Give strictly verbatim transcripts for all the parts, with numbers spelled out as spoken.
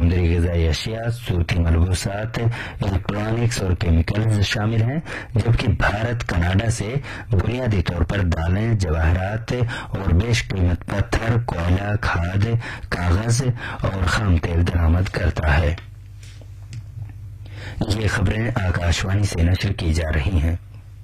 سمندری غذائی اشیاء، صوتی ملبوسات، الیکٹرانکس اور کیمیکلز شامل ہیں، جبکہ بھارت کینیڈا سے بنیادی طور پر دالیں، جواہرات اور بیش قیمت پتھر، کوئلہ، کھاد، کاغذ اور خام تیل درآمد کرتا ہے۔ یہ خبریں آکاش وانی سے نشر کی جا رہی ہیں۔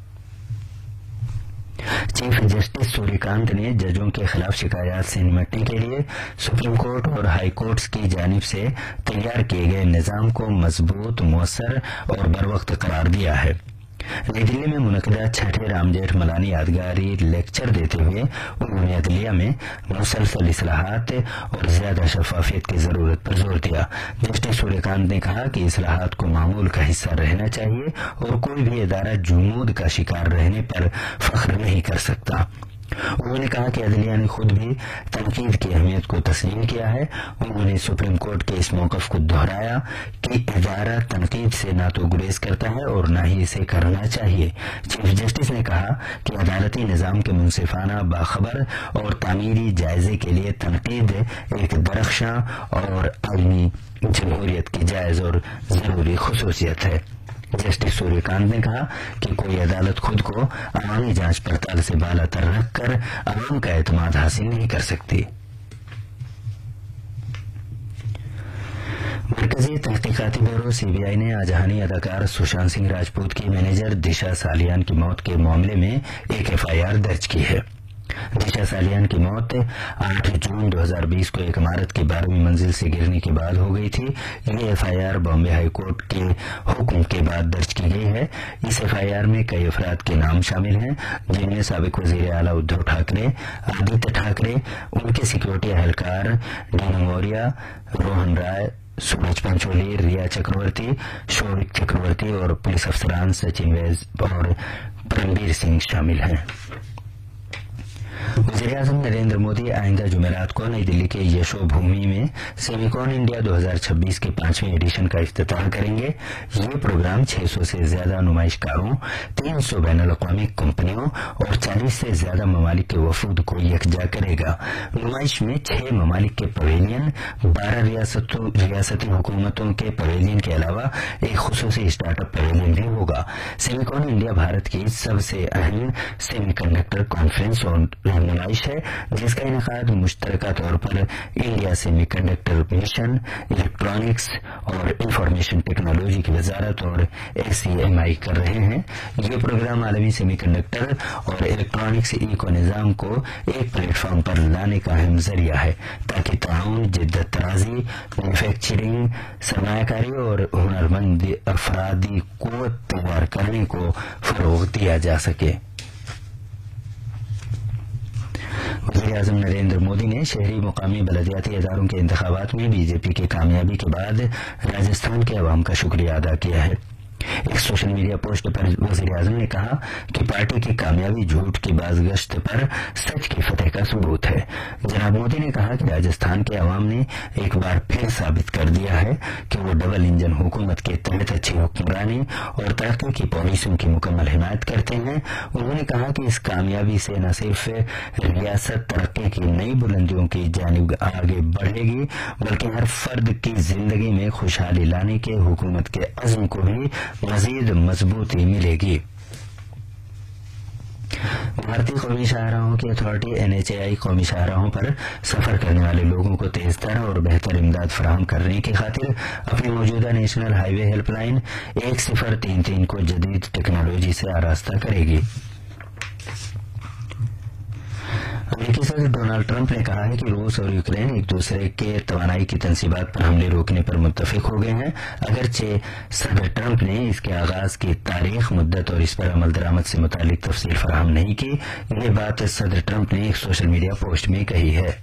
چیف جسٹس سوریہ کانت نے ججوں کے خلاف شکایات سے نمٹنے کے لیے سپریم کورٹ اور ہائی کورٹس کی جانب سے تیار کیے گئے نظام کو مضبوط، مؤثر اور بروقت قرار دیا ہے۔ نئی دلی میں منعقدہ چھٹے رام جیٹھ ملانی یادگاری لیکچر دیتے ہوئے انہوں نے عدلیہ میں مسلسل اصلاحات اور زیادہ شفافیت کی ضرورت پر زور دیا۔ جسٹس سوریہ کانت نے کہا کہ اصلاحات کو معمول کا حصہ رہنا چاہیے اور کوئی بھی ادارہ جمود کا شکار رہنے پر فخر نہیں کر سکتا۔ انہوں نے کہا کہ عدلیہ نے خود بھی تنقید کی اہمیت کو تسلیم کیا ہے۔ انہوں نے سپریم کورٹ کے اس موقف کو دہرایا کہ ادارہ تنقید سے نہ تو گریز کرتا ہے اور نہ ہی اسے کرنا چاہیے۔ چیف جسٹس نے کہا کہ عدالتی نظام کے منصفانہ، باخبر اور تعمیری جائزے کے لیے تنقید ایک درخشاں اور عالمی جمہوریت کی جائز اور ضروری خصوصیت ہے۔ جسٹس سوریہ کانت نے کہا کہ کوئی عدالت خود کو عوامی جانچ پڑتال سے بالا تر رکھ کر عوام کا اعتماد حاصل نہیں کر سکتی۔ مرکزی تحقیقاتی بیورو سی بی آئی نے آجہانی اداکار سشانت سنگھ راجپوت کی مینیجر دشا سالیان کی موت کے معاملے میں ایک ایف آئی آر درج کی ہے۔ دشا سالیان کی موت آٹھ جون دو ہزار بیس کو ایک عمارت کی بارہویں منزل سے گرنے کے بعد ہو گئی تھی۔ یہ F I R Bombay high court کے حکم کے بعد درج کی گئی ہے۔ اس ایف آئی آر میں کئی افراد کے نام شامل ہیں، جن میں سابق وزیر اعلیٰ ادھو ٹھاکرے، آدتیہ ٹھاکرے، ان کے سیکورٹی اہلکار ڈینو موریا، روہن رائے، سورج پنچولی، ریا چکرورتی، شورک چکرورتی اور پولیس افسران سچن ویز اور پرمبیر سنگھ شامل ہیں۔ وزیر اعظم نریندر مودی آئندہ جمعرات کو نئی دلی کے یشو بھومی میں سیمیکون انڈیا دو ہزار چھبیس کے پانچویں ایڈیشن کا افتتاح کریں گے۔ یہ پروگرام چھ سو سے زیادہ نمائش کاروں، تین سو بین الاقوامی کمپنیوں اور چالیس سے زیادہ ممالک کے وفود کو یکجا کرے گا۔ نمائش میں چھ ممالک کے پویلین، بارہ ریاستی حکومتوں کے پویلین کے علاوہ ایک خصوصی اسٹارٹ اپ پویلین بھی ہوگا۔ سیمیکون انڈیا بھارت کی سب سے اہم سیمی کنڈکٹر کانفرنس اور نمائش ہے، جس کا انعقاد مشترکہ طور پر India semi conductor mission, electronics اور انفارمیشن ٹیکنالوجی کی وزارت اور اے سی ایم آئی کر رہے ہیں۔ یہ پروگرام عالمی سیمی کنڈکٹر اور الیکٹرانکس ایکو نظام کو ایک پلیٹ فارم پر لانے کا اہم ذریعہ ہے، تاکہ تعاون، جدت طرازی، مینوفیکچرنگ، سرمایہ کاری اور ہنرمند افرادی قوت تیار کرنے کو فروغ دیا جا سکے۔ وزیر اعظم نریندر مودی نے شہری مقامی بلدیاتی اداروں کے انتخابات میں بی جے پی کی کامیابی کے بعد راجستھان کے عوام کا شکریہ ادا کیا ہے۔ ایک سوشل میڈیا پوسٹ پر وزیر اعظم نے کہا کہ پارٹی کی کامیابی جھوٹ کی بازگشت پر سچ کی فتح کا ثبوت ہے۔ جناب مودی نے کہا کہ راجستھان کے عوام نے ایک بار پھر ثابت کر دیا ہے کہ وہ ڈبل انجن حکومت کے تحت اچھی حکمرانی اور ترقی کی پالیسیوں کی مکمل حمایت کرتے ہیں۔ انہوں نے کہا کہ اس کامیابی سے نہ صرف ریاست ترقی کی نئی بلندیوں کی جانب آگے بڑھے گی، بلکہ ہر فرد کی زندگی میں خوشحالی لانے کے حکومت کے عزم کو بھی مزید مضبوطی ملے گی۔ بھارتی قومی شاہراہوں کی اتھارٹی این ایچ اے آئی قومی شاہراہوں پر سفر کرنے والے لوگوں کو تیز تر اور بہتر امداد فراہم کرنے کی خاطر اپنی موجودہ نیشنل ہائی وے ہیلپ لائن ایک صفر تین تین کو جدید ٹیکنالوجی سے آراستہ کرے گی۔ امریکی صدر ڈونلڈ ٹرمپ نے کہا ہے کہ روس اور یوکرین ایک دوسرے کے توانائی کی تنصیبات پر حملے روکنے پر متفق ہو گئے ہیں، اگرچہ صدر ٹرمپ نے اس کے آغاز کی تاریخ، مدت اور اس پر عمل درآمد سے متعلق تفصیل فراہم نہیں کی۔ یہ بات صدر ٹرمپ نے ایک سوشل میڈیا پوسٹ میں کہی ہے۔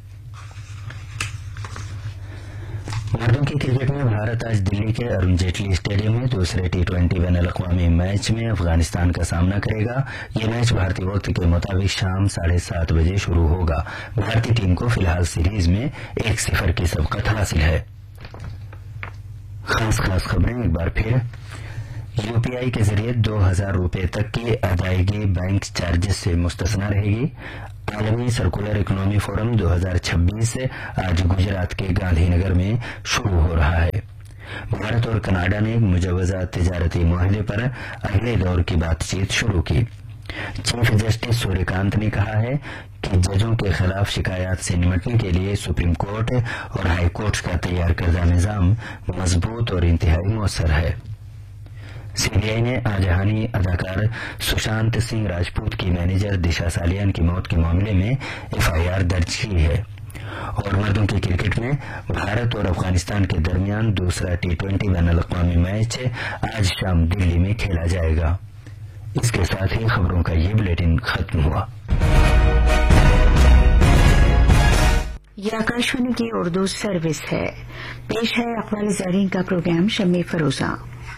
مردوں کی کرکٹ میں بھارت آج دلی کے ارون جیٹلی اسٹیڈیم میں دوسرے ٹی ٹوینٹی بین الاقوامی میچ میں افغانستان کا سامنا کرے گا۔ یہ میچ بھارتی وقت کے مطابق شام ساڑھے سات بجے شروع ہوگا۔ بھارتی ٹیم کو فی الحال سیریز میں ایک صفر کی سبقت حاصل ہے۔ خاص خاص خبریں ایک بار پھر۔ یو پی آئی کے ذریعے دو ہزار روپے تک کی ادائیگی بینک چارجز سے مستثنا رہے گی۔ عالمی سرکولر اکنامی فورم دو ہزار چھبیس آج گجرات کے گاندھی نگر میں شروع ہو رہا ہے۔ بھارت اور کینیڈا نے مجوزہ تجارتی معاہدے پر اگلے دور کی بات چیت شروع کی۔ چیف جسٹس سوریہ کانت نے کہا ہے کہ ججوں کے خلاف شکایات سے نمٹنے کے لیے سپریم کورٹ اور ہائی کورٹ کا تیار کردہ نظام مضبوط اور انتہائی مؤثر ہے۔ سی بی آئی نے آجہانی اداکار سشانت سنگھ راجپوت کی مینیجر دشا سالیان کی موت کے معاملے میں ایف آئی آر درج کی ہے۔ اور مردوں کی کرکٹ میں بھارت اور افغانستان کے درمیان دوسرا ٹی ٹوینٹی بین الاقوامی میچ آج شام دلی میں کھیلا جائے گا۔ اس کے ساتھ ہی خبروں کا یہ بلیٹن ختم ہوا۔ یہ آکاشوانی کی اردو سروس ہے۔ پیش ہے اقوال زائرین کا پروگرام شمع فروزہ۔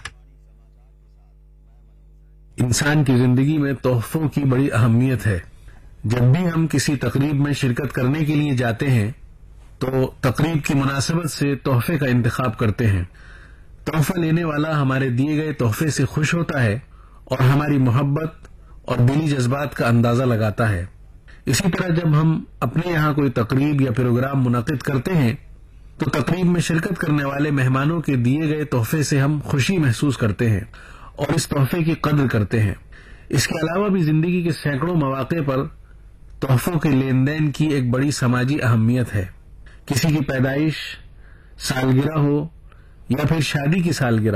انسان کی زندگی میں تحفوں کی بڑی اہمیت ہے۔ جب بھی ہم کسی تقریب میں شرکت کرنے کے لیے جاتے ہیں تو تقریب کی مناسبت سے تحفے کا انتخاب کرتے ہیں۔ تحفہ لینے والا ہمارے دیے گئے تحفے سے خوش ہوتا ہے اور ہماری محبت اور دلی جذبات کا اندازہ لگاتا ہے۔ اسی طرح جب ہم اپنے یہاں کوئی تقریب یا پروگرام منعقد کرتے ہیں تو تقریب میں شرکت کرنے والے مہمانوں کے دیے گئے تحفے سے ہم خوشی محسوس کرتے ہیں اور اس تحفے کی قدر کرتے ہیں۔ اس کے علاوہ بھی زندگی کے سینکڑوں مواقع پر تحفوں کے لین دین کی ایک بڑی سماجی اہمیت ہے۔ کسی کی پیدائش، سالگرہ ہو یا پھر شادی کی سالگرہ،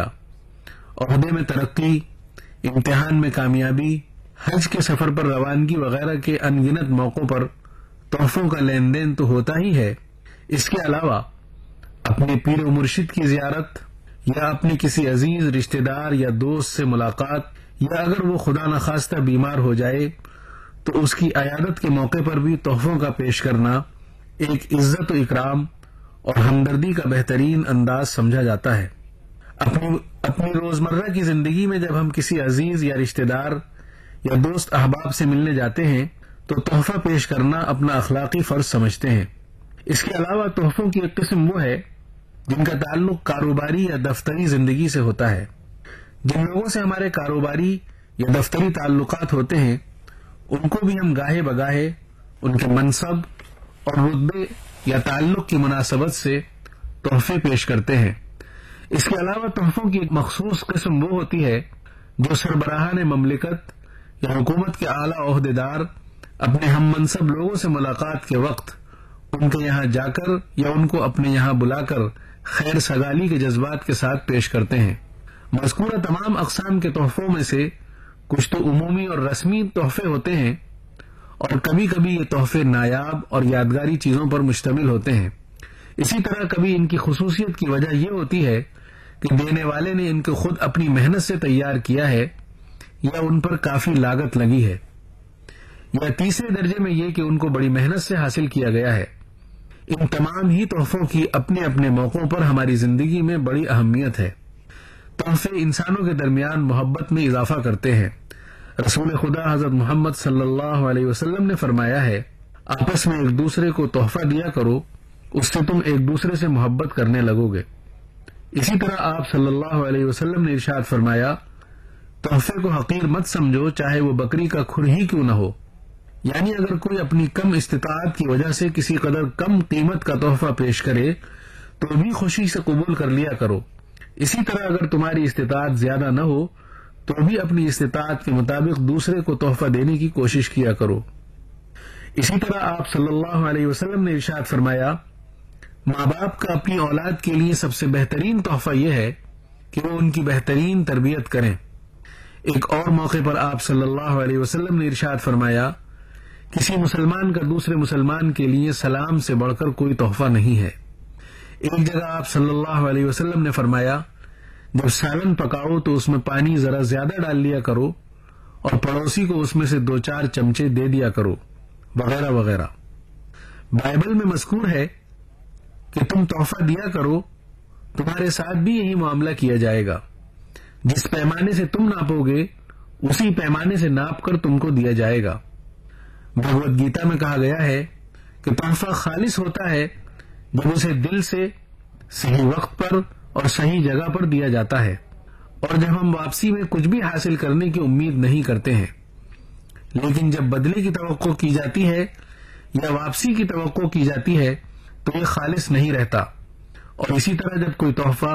عہدے میں ترقی، امتحان میں کامیابی، حج کے سفر پر روانگی وغیرہ کے ان گنت موقعوں پر تحفوں کا لین دین تو ہوتا ہی ہے۔ اس کے علاوہ اپنے پیر و مرشد کی زیارت یا اپنے کسی عزیز رشتہ دار یا دوست سے ملاقات، یا اگر وہ خدا نخواستہ بیمار ہو جائے تو اس کی عیادت کے موقع پر بھی تحفوں کا پیش کرنا ایک عزت و اکرام اور ہمدردی کا بہترین انداز سمجھا جاتا ہے۔ اپنی اپنی روزمرہ کی زندگی میں جب ہم کسی عزیز یا رشتہ دار یا دوست احباب سے ملنے جاتے ہیں تو تحفہ پیش کرنا اپنا اخلاقی فرض سمجھتے ہیں۔ اس کے علاوہ تحفوں کی ایک قسم وہ ہے جن کا تعلق کاروباری یا دفتری زندگی سے ہوتا ہے۔ جن لوگوں سے ہمارے کاروباری یا دفتری تعلقات ہوتے ہیں ان کو بھی ہم گاہے بگاہے ان کے منصب اور رتبے یا تعلق کی مناسبت سے تحفے پیش کرتے ہیں۔ اس کے علاوہ تحفوں کی ایک مخصوص قسم وہ ہوتی ہے جو سربراہان مملکت یا حکومت کے اعلیٰ عہدیدار اپنے ہم منصب لوگوں سے ملاقات کے وقت ان کے یہاں جا کر یا ان کو اپنے یہاں بلا کر خیر سگالی کے جذبات کے ساتھ پیش کرتے ہیں۔ مذکورہ تمام اقسام کے تحفوں میں سے کچھ تو عمومی اور رسمی تحفے ہوتے ہیں اور کبھی کبھی یہ تحفے نایاب اور یادگاری چیزوں پر مشتمل ہوتے ہیں۔ اسی طرح کبھی ان کی خصوصیت کی وجہ یہ ہوتی ہے کہ دینے والے نے ان کو خود اپنی محنت سے تیار کیا ہے یا ان پر کافی لاگت لگی ہے، یا تیسرے درجے میں یہ کہ ان کو بڑی محنت سے حاصل کیا گیا ہے۔ ان تمام ہی تحفوں کی اپنے اپنے موقعوں پر ہماری زندگی میں بڑی اہمیت ہے۔ تحفے انسانوں کے درمیان محبت میں اضافہ کرتے ہیں۔ رسول خدا حضرت محمد صلی اللہ علیہ وسلم نے فرمایا ہے، آپس میں ایک دوسرے کو تحفہ دیا کرو، اس سے تم ایک دوسرے سے محبت کرنے لگو گے۔ اسی طرح آپ صلی اللہ علیہ وسلم نے ارشاد فرمایا، تحفے کو حقیر مت سمجھو چاہے وہ بکری کا کھر ہی کیوں نہ ہو۔ یعنی اگر کوئی اپنی کم استطاعت کی وجہ سے کسی قدر کم قیمت کا تحفہ پیش کرے تو بھی خوشی سے قبول کر لیا کرو۔ اسی طرح اگر تمہاری استطاعت زیادہ نہ ہو تو بھی اپنی استطاعت کے مطابق دوسرے کو تحفہ دینے کی کوشش کیا کرو۔ اسی طرح آپ صلی اللہ علیہ وسلم نے ارشاد فرمایا، ماں باپ کا اپنی اولاد کے لیے سب سے بہترین تحفہ یہ ہے کہ وہ ان کی بہترین تربیت کریں۔ ایک اور موقع پر آپ صلی اللہ علیہ وسلم نے ارشاد فرمایا، کسی مسلمان کا دوسرے مسلمان کے لیے سلام سے بڑھ کر کوئی تحفہ نہیں ہے۔ ایک جگہ آپ صلی اللہ علیہ وسلم نے فرمایا، جب سالن پکاؤ تو اس میں پانی ذرا زیادہ ڈال لیا کرو اور پڑوسی کو اس میں سے دو چار چمچے دے دیا کرو، وغیرہ وغیرہ۔ بائبل میں مذکور ہے کہ تم تحفہ دیا کرو، تمہارے ساتھ بھی یہی معاملہ کیا جائے گا۔ جس پیمانے سے تم ناپو گے اسی پیمانے سے ناپ کر تم کو دیا جائے گا۔ بھگوت گیتا میں کہا گیا ہے کہ تحفہ خالص ہوتا ہے جب اسے دل سے، صحیح وقت پر اور صحیح جگہ پر دیا جاتا ہے، اور جب ہم واپسی میں کچھ بھی حاصل کرنے کی امید نہیں کرتے ہیں، لیکن جب بدلے کی توقع کی جاتی ہے یا واپسی کی توقع کی جاتی ہے تو یہ خالص نہیں رہتا. اور اسی طرح جب کوئی تحفہ